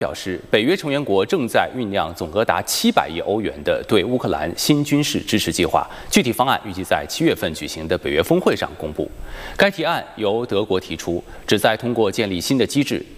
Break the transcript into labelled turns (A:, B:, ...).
A: 表示，北约成员国正在酝酿总额达700亿欧元的对乌克兰新军事支持计划，具体方案预计在7月份举行的北约峰会上公布。该提案由德国提出，旨在通过建立新的机制，